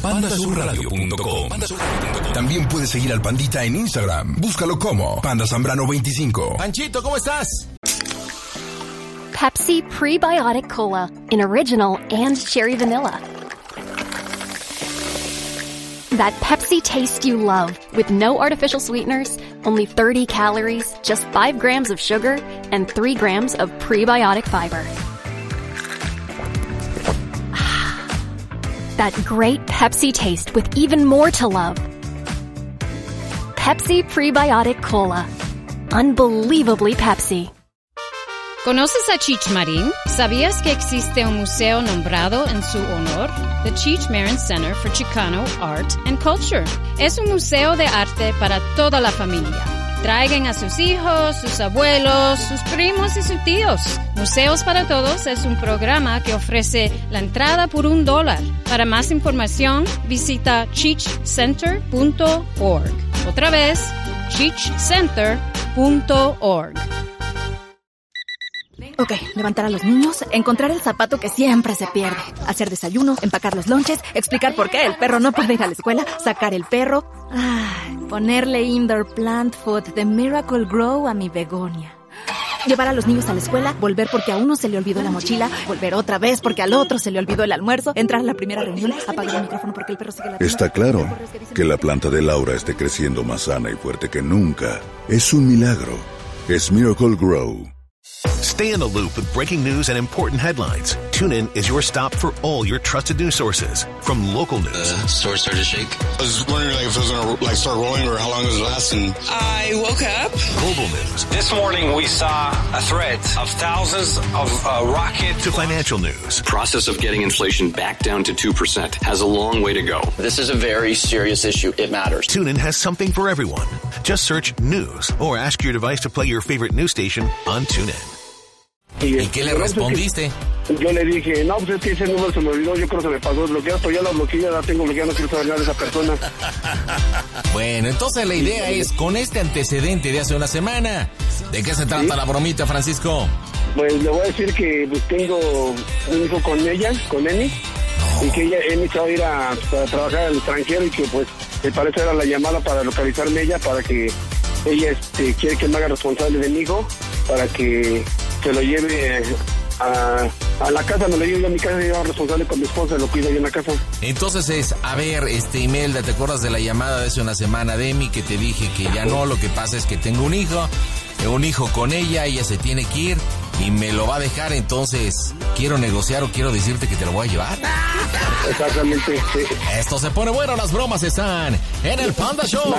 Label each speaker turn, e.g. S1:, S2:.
S1: pandasurradio.com. También puedes seguir al Pandita en Instagram. Búscalo como Panda Zambrano 25.
S2: Panchito, ¿cómo estás?
S3: Pepsi Prebiotic Cola in original and cherry vanilla. That Pepsi taste you love with no artificial sweeteners, only 30 calories, just 5 grams of sugar, and 3 grams of prebiotic fiber. That great Pepsi taste with even more to love. Pepsi Prebiotic Cola. Unbelievably Pepsi.
S4: ¿Conoces a Cheech Marin? ¿Sabías que existe un museo nombrado en su honor? The Cheech Marin Center for Chicano Art and Culture. Es un museo de arte para toda la familia. Traigan a sus hijos, sus abuelos, sus primos y sus tíos. Museos para Todos es un programa que ofrece la entrada por $1. Para más información, visita cheechcenter.org. Otra vez, cheechcenter.org.
S5: Ok, levantar a los niños, encontrar el zapato que siempre se pierde, hacer desayuno, empacar los lonches, explicar por qué el perro no puede ir a la escuela, sacar el perro, ponerle indoor plant food de Miracle Grow a mi begonia. Llevar a los niños a la escuela, volver porque a uno se le olvidó la mochila, volver otra vez porque al otro se le olvidó el almuerzo, entrar a la primera reunión, apagar el micrófono porque el perro sigue latiendo.
S6: Está claro que la planta de Laura esté creciendo más sana y fuerte que nunca. Es un milagro. Es Miracle Grow.
S7: Stay in the loop with breaking news and important headlines. TuneIn is your stop for all your trusted news sources. From local news.
S8: Store started to shake. I was wondering if it was going to start rolling or how long it was lasting. I woke up.
S7: Global news.
S9: This morning we saw a threat of thousands of rockets.
S7: To financial news.
S10: Process of getting inflation back down to 2% has a long way to go.
S11: This is a very serious issue. It matters.
S7: TuneIn has something for everyone. Just search news or ask your device to play your favorite news station on TuneIn.
S2: ¿Y qué le respondiste?
S12: Yo le dije, no, pues es que ese número se me olvidó, yo creo que se me pasó desbloquear, pero ya la bloqueé, ya la tengo bloqueada, no quiero saber nada de esa persona.
S2: Bueno, entonces la idea es, con este antecedente de hace una semana, ¿de qué se trata la bromita, Francisco?
S12: Pues le voy a decir que pues, tengo un hijo con ella, con Emi, y que Emi se va a ir a trabajar al extranjero y que pues me parece era la llamada para localizarme ella, para que ella quiere que me haga responsable de mi hijo, para que se lo lleve a la casa, me lo lleve a mi casa y yo responsable con mi esposa, lo cuido yo en la casa.
S2: Entonces es, a ver, Imelda, ¿te acuerdas de la llamada de hace una semana de Emi que te dije que ya no? Lo que pasa es que tengo un hijo con ella se tiene que ir y me lo va a dejar, entonces quiero negociar o quiero decirte que te lo voy a llevar.
S12: Exactamente, sí.
S2: Esto se pone bueno, las bromas están en el Panda Show.